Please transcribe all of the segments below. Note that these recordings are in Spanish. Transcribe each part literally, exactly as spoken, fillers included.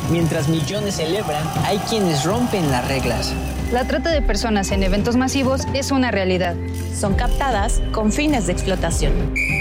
Mientras millones celebran, hay quienes rompen las reglas. La trata de personas en eventos masivos es una realidad. Son captadas con fines de explotación.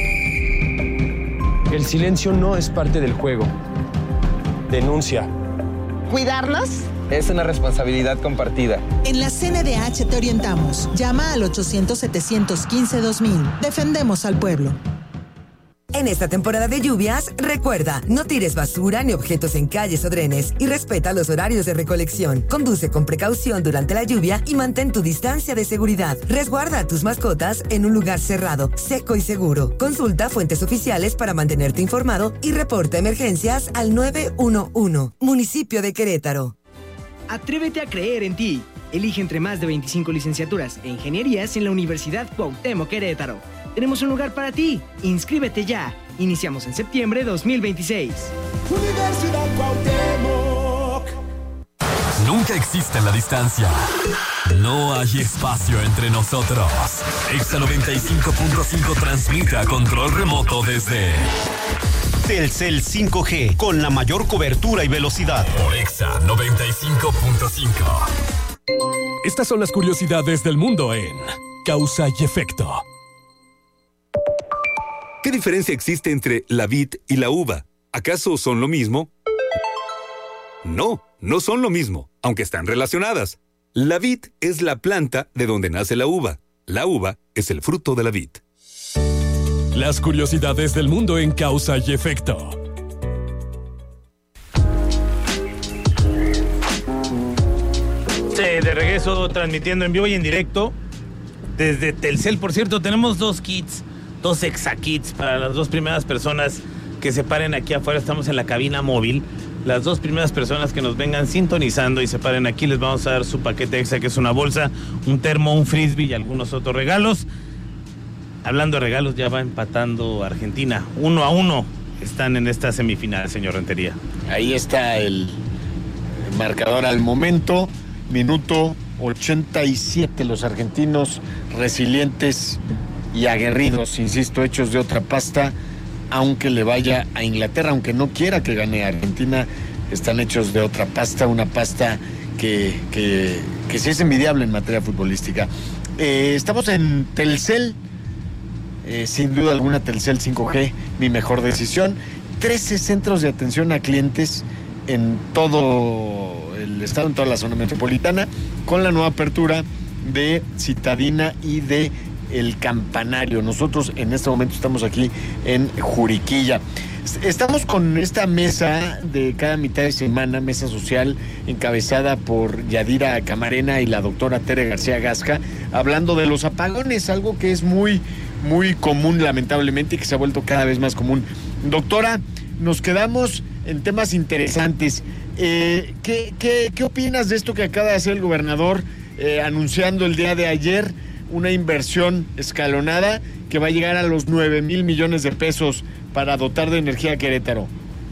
El silencio no es parte del juego. Denuncia. ¿Cuidarlos? Es una responsabilidad compartida. En la C N D H te orientamos. Llama al ochocientos, setecientos quince, dos mil. Defendemos al pueblo. En esta temporada de lluvias, recuerda, no tires basura ni objetos en calles o drenes y respeta los horarios de recolección. Conduce con precaución durante la lluvia y mantén tu distancia de seguridad. Resguarda a tus mascotas en un lugar cerrado, seco y seguro. Consulta fuentes oficiales para mantenerte informado y reporta emergencias al nueve uno uno. Municipio de Querétaro. Atrévete a creer en ti. Elige entre más de veinticinco licenciaturas e ingenierías en la Universidad Cuauhtémoc Querétaro. Tenemos un lugar para ti. Inscríbete ya. Iniciamos en septiembre de dos mil veintiséis. Universidad Cuauhtémoc. Nunca existe la distancia. No hay espacio entre nosotros. Exa noventa y cinco punto cinco transmite a control remoto desde Telcel cinco G, con la mayor cobertura y velocidad. Por Exa noventa y cinco punto cinco. Estas son las curiosidades del mundo en Causa y Efecto. ¿Qué diferencia existe entre la vid y la uva? ¿Acaso son lo mismo? No, no son lo mismo, aunque están relacionadas. La vid es la planta de donde nace la uva. La uva es el fruto de la vid. Las curiosidades del mundo en Causa y Efecto. Sí, de regreso transmitiendo en vivo y en directo desde Telcel. Por cierto, tenemos dos kits, dos Exa kits para las dos primeras personas que se paren aquí afuera. Estamos en la cabina móvil. Las dos primeras personas que nos vengan sintonizando y se paren aquí, les vamos a dar su paquete Exa, que es una bolsa, un termo, un frisbee y algunos otros regalos. Hablando de regalos, ya va empatando Argentina. Uno a uno están en esta semifinal, señor Rentería. Ahí está el marcador al momento. Minuto ochenta y siete. Los argentinos resilientes y aguerridos, insisto, hechos de otra pasta, aunque le vaya a Inglaterra, aunque no quiera que gane Argentina, están hechos de otra pasta, una pasta que, que, que sí es envidiable en materia futbolística. Eh, estamos en Telcel, eh, sin duda alguna Telcel cinco G, mi mejor decisión. trece centros de atención a clientes en todo el estado, en toda la zona metropolitana, con la nueva apertura de Citadina y de El Campanario. Nosotros en este momento estamos aquí en Juriquilla. Estamos con esta mesa de cada mitad de semana, mesa social encabezada por Yadira Camarena y la doctora Tere García Gasca, hablando de los apagones, algo que es muy, muy común lamentablemente y que se ha vuelto cada vez más común. Doctora, nos quedamos en temas interesantes. Eh, ¿qué, qué, ¿Qué opinas de esto que acaba de hacer el gobernador eh, anunciando el día de ayer una inversión escalonada que va a llegar a los nueve mil millones de pesos para dotar de energía a Querétaro?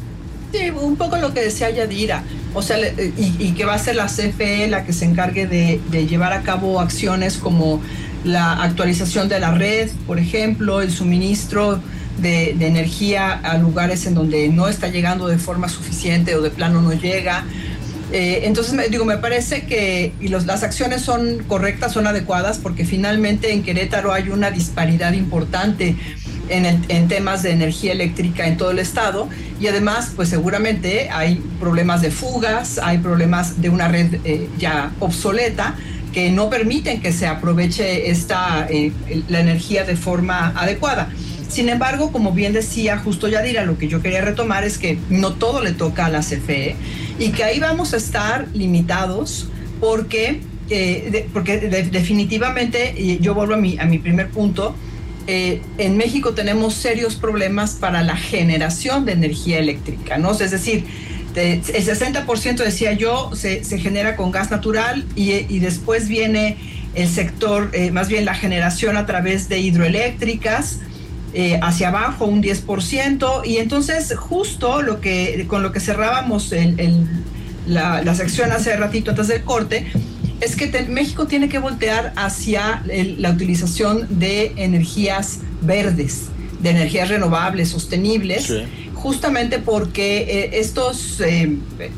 Sí, un poco lo que decía Yadira, o sea, y, y que va a ser la C F E la que se encargue de, de llevar a cabo acciones como la actualización de la red, por ejemplo, el suministro de, de energía a lugares en donde no está llegando de forma suficiente o de plano no llega. Eh, entonces, me, digo, me parece que y los, las acciones son correctas, son adecuadas, porque finalmente en Querétaro hay una disparidad importante en, el, en temas de energía eléctrica en todo el estado, y además, pues seguramente hay problemas de fugas, hay problemas de una red eh, ya obsoleta, que no permiten que se aproveche esta, eh, la energía de forma adecuada. Sin embargo, como bien decía justo Yadira, lo que yo quería retomar es que no todo le toca a la C F E y que ahí vamos a estar limitados porque, eh, de, porque de, definitivamente, y yo vuelvo a mi, a mi primer punto, eh, en México tenemos serios problemas para la generación de energía eléctrica, ¿no? Es decir, de, el sesenta por ciento, decía yo, se, se genera con gas natural y, y después viene el sector, eh, más bien la generación a través de hidroeléctricas, Eh, hacia abajo un diez por ciento, y entonces justo lo que con lo que cerrábamos el, el, la, la sección hace ratito antes del corte es que te, México tiene que voltear hacia el, la utilización de energías verdes, de energías renovables, sostenibles, sí. Justamente porque eh, estos eh,